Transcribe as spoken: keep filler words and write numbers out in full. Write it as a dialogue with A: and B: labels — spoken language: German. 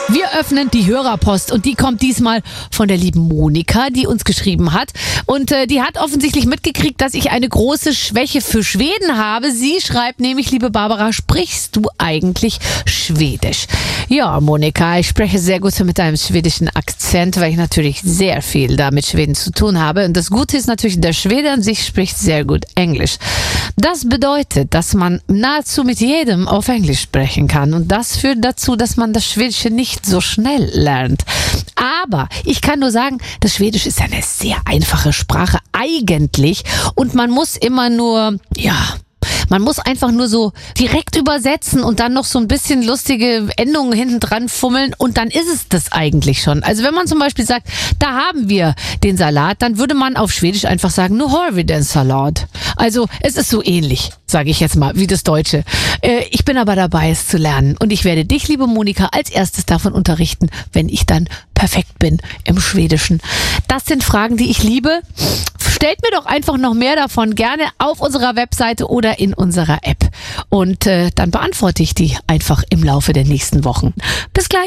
A: Wir öffnen die Hörerpost und die kommt diesmal von der lieben Monika, die uns geschrieben hat. Und äh, die hat offensichtlich mitgekriegt, dass ich eine große Schwäche für Schweden habe. Sie schreibt nämlich, liebe Barbara, sprichst du eigentlich Schwedisch? Ja, Monika, ich spreche sehr gut mit einem schwedischen Akzent, weil ich natürlich sehr viel da mit Schweden zu tun habe. Und das Gute ist natürlich, der Schwede an sich spricht sehr gut Englisch. Das bedeutet, dass man nahezu mit jedem auf Englisch sprechen kann. Und das führt dazu, dass man das Schwedische nicht so schnell lernt. Aber ich kann nur sagen, das Schwedisch ist eine sehr einfache Sprache eigentlich. Und man muss immer nur, ja... Man muss einfach nur so direkt übersetzen und dann noch so ein bisschen lustige Endungen hinten dran fummeln und dann ist es das eigentlich schon. Also wenn man zum Beispiel sagt, da haben wir den Salat, dann würde man auf Schwedisch einfach sagen, nu har vi den Salat. Also es ist so ähnlich, sage ich jetzt mal, wie das Deutsche. Äh, ich bin aber dabei, es zu lernen und ich werde dich, liebe Monika, als erstes davon unterrichten, wenn ich dann perfekt bin im Schwedischen. Das sind Fragen, die ich liebe. Stellt mir doch einfach noch mehr davon gerne auf unserer Webseite oder in unserer App. Und äh, dann beantworte ich die einfach im Laufe der nächsten Wochen. Bis gleich.